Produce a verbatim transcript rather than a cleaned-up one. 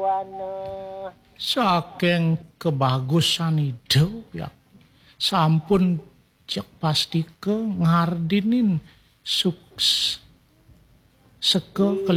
tuana. Saking kebagusan ide ya sampun cek pasti ke ngardinin suks seke